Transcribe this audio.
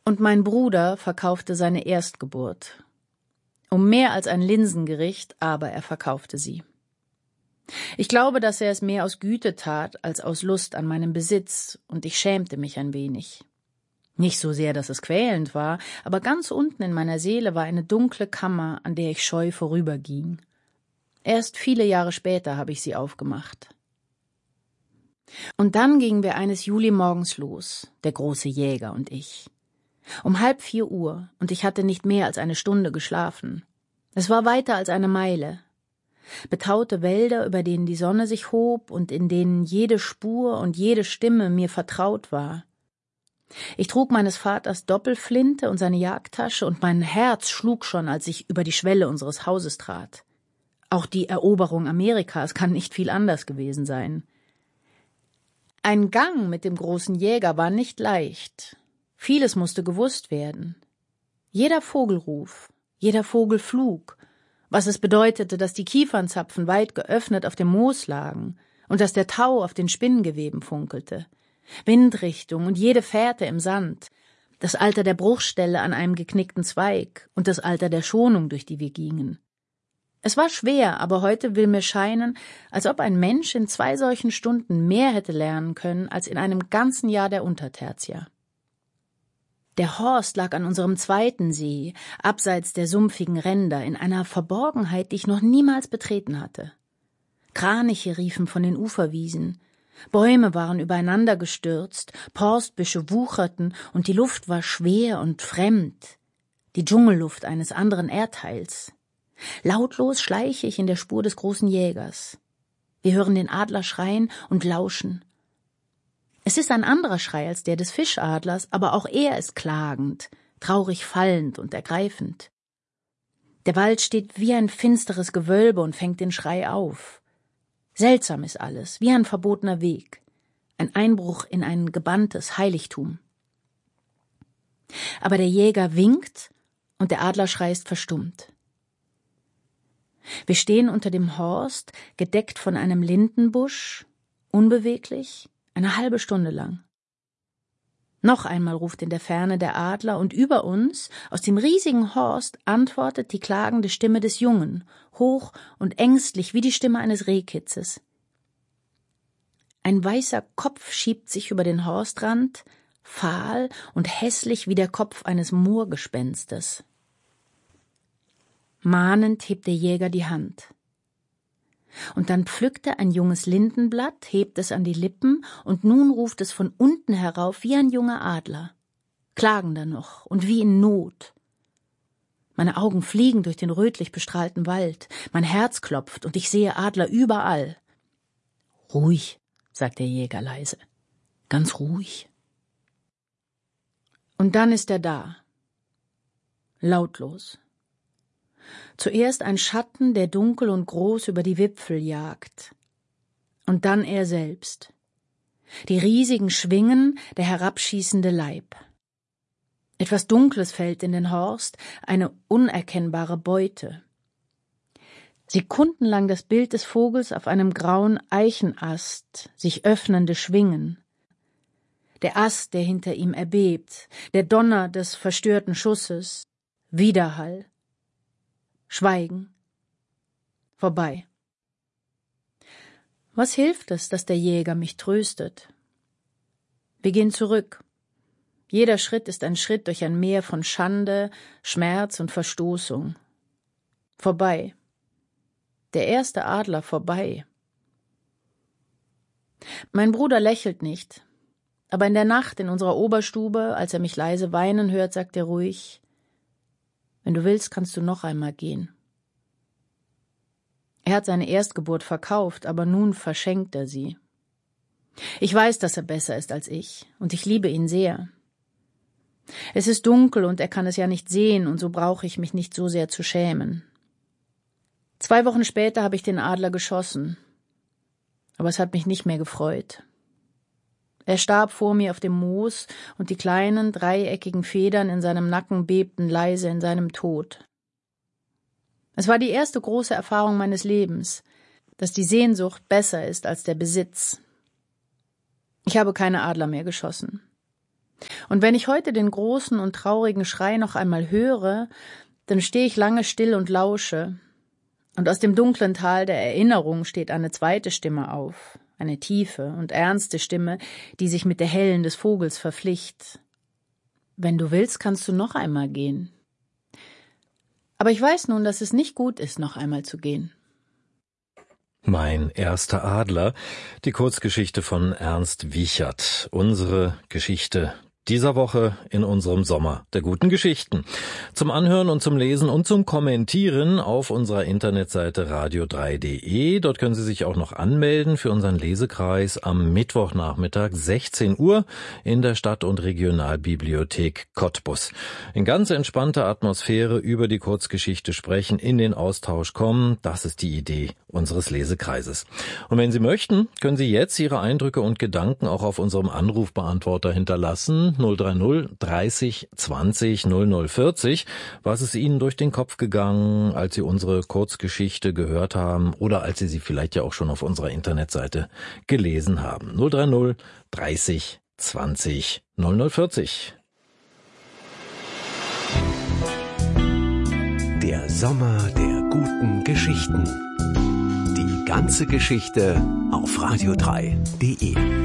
Und mein Bruder verkaufte seine Erstgeburt. Um mehr als ein Linsengericht, aber er verkaufte sie. Ich glaube, dass er es mehr aus Güte tat, als aus Lust an meinem Besitz, und ich schämte mich ein wenig. Nicht so sehr, dass es quälend war, aber ganz unten in meiner Seele war eine dunkle Kammer, an der ich scheu vorüberging. Erst viele Jahre später habe ich sie aufgemacht. Und dann gingen wir eines Julimorgens los, der große Jäger und ich. Um 3:30, und ich hatte nicht mehr als eine Stunde geschlafen. Es war weiter als eine Meile. Betaute Wälder, über denen die Sonne sich hob und in denen jede Spur und jede Stimme mir vertraut war. Ich trug meines Vaters Doppelflinte und seine Jagdtasche, und mein Herz schlug schon, als ich über die Schwelle unseres Hauses trat. Auch die Eroberung Amerikas kann nicht viel anders gewesen sein. Ein Gang mit dem großen Jäger war nicht leicht. Vieles musste gewusst werden. Jeder Vogelruf, jeder Vogelflug, was es bedeutete, dass die Kiefernzapfen weit geöffnet auf dem Moos lagen und dass der Tau auf den Spinngeweben funkelte. Windrichtung und jede Fährte im Sand, das Alter der Bruchstelle an einem geknickten Zweig und das Alter der Schonung, durch die wir gingen. Es war schwer, aber heute will mir scheinen, als ob ein Mensch in 2 solchen Stunden mehr hätte lernen können als in einem ganzen Jahr der Untertertia. Der Horst lag an unserem zweiten See, abseits der sumpfigen Ränder, in einer Verborgenheit, die ich noch niemals betreten hatte. Kraniche riefen von den Uferwiesen, Bäume waren übereinander gestürzt, Porstbüsche wucherten und die Luft war schwer und fremd, die Dschungelluft eines anderen Erdteils. Lautlos schleiche ich in der Spur des großen Jägers. Wir hören den Adler schreien und lauschen. Es ist ein anderer Schrei als der des Fischadlers, aber auch er ist klagend, traurig fallend und ergreifend. Der Wald steht wie ein finsteres Gewölbe und fängt den Schrei auf. Seltsam ist alles, wie ein verbotener Weg, ein Einbruch in ein gebanntes Heiligtum. Aber der Jäger winkt und der Adlerschrei ist verstummt. Wir stehen unter dem Horst, gedeckt von einem Lindenbusch, unbeweglich, eine halbe Stunde lang. Noch einmal ruft in der Ferne der Adler, und über uns, aus dem riesigen Horst, antwortet die klagende Stimme des Jungen, hoch und ängstlich wie die Stimme eines Rehkitzes. Ein weißer Kopf schiebt sich über den Horstrand, fahl und hässlich wie der Kopf eines Moorgespenstes. Mahnend hebt der Jäger die Hand. Und dann pflückt er ein junges Lindenblatt, hebt es an die Lippen, und nun ruft es von unten herauf wie ein junger Adler, klagender noch und wie in Not. Meine Augen fliegen durch den rötlich bestrahlten Wald, mein Herz klopft und ich sehe Adler überall. »Ruhig«, sagt der Jäger leise, »ganz ruhig.« Und dann ist er da, lautlos. Zuerst ein Schatten, der dunkel und groß über die Wipfel jagt. Und dann er selbst. Die riesigen Schwingen, der herabschießende Leib. Etwas Dunkles fällt in den Horst, eine unerkennbare Beute. Sekundenlang das Bild des Vogels auf einem grauen Eichenast, sich öffnende Schwingen. Der Ast, der hinter ihm erbebt, der Donner des verstörten Schusses, Widerhall. Schweigen. Vorbei. Was hilft es, dass der Jäger mich tröstet? Wir gehen zurück. Jeder Schritt ist ein Schritt durch ein Meer von Schande, Schmerz und Verstoßung. Vorbei. Der erste Adler vorbei. Mein Bruder lächelt nicht, aber in der Nacht in unserer Oberstube, als er mich leise weinen hört, sagt er ruhig: »Wenn du willst, kannst du noch einmal gehen.« Er hat seine Erstgeburt verkauft, aber nun verschenkt er sie. Ich weiß, dass er besser ist als ich, und ich liebe ihn sehr. Es ist dunkel und er kann es ja nicht sehen, und so brauche ich mich nicht so sehr zu schämen. 2 Wochen später habe ich den Adler geschossen, aber es hat mich nicht mehr gefreut. Er starb vor mir auf dem Moos, und die kleinen, dreieckigen Federn in seinem Nacken bebten leise in seinem Tod. Es war die erste große Erfahrung meines Lebens, dass die Sehnsucht besser ist als der Besitz. Ich habe keine Adler mehr geschossen. Und wenn ich heute den großen und traurigen Schrei noch einmal höre, dann stehe ich lange still und lausche. Und aus dem dunklen Tal der Erinnerung steht eine zweite Stimme auf, eine tiefe und ernste Stimme, die sich mit der hellen des Vogels verflicht. Wenn du willst, kannst du noch einmal gehen. Aber ich weiß nun, dass es nicht gut ist, noch einmal zu gehen. Mein erster Adler, die Kurzgeschichte von Ernst Wiechert. Unsere Geschichte dieser Woche in unserem Sommer der guten Geschichten. Zum Anhören und zum Lesen und zum Kommentieren auf unserer Internetseite radio3.de. Dort können Sie sich auch noch anmelden für unseren Lesekreis am Mittwochnachmittag 16 Uhr in der Stadt- und Regionalbibliothek Cottbus. In ganz entspannter Atmosphäre über die Kurzgeschichte sprechen, in den Austausch kommen. Das ist die Idee unseres Lesekreises. Und wenn Sie möchten, können Sie jetzt Ihre Eindrücke und Gedanken auch auf unserem Anrufbeantworter hinterlassen. 030 30 20 0040. Was ist Ihnen durch den Kopf gegangen, als Sie unsere Kurzgeschichte gehört haben oder als Sie sie vielleicht ja auch schon auf unserer Internetseite gelesen haben? 030 30 20 0040. Der Sommer der guten Geschichten. Die ganze Geschichte auf radio3.de.